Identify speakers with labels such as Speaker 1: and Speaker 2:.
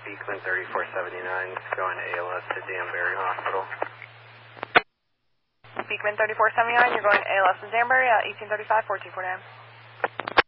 Speaker 1: Beekman 3479, going ALS to Danbury Hospital.
Speaker 2: Beekman 3479, you're going ALS to Danbury at 1835-4249.